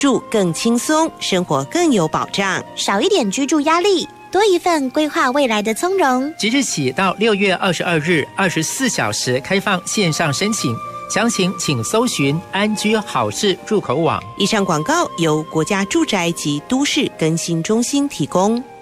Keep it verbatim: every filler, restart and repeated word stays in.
住更轻松，生活更有保障， 少一点居住压力，多一份规划未来的从容。 即日起到六月二十二日，二十四小时开放线上申请，详情请搜寻安居好事入口网。 以上广告由国家住宅及都市更新中心提供。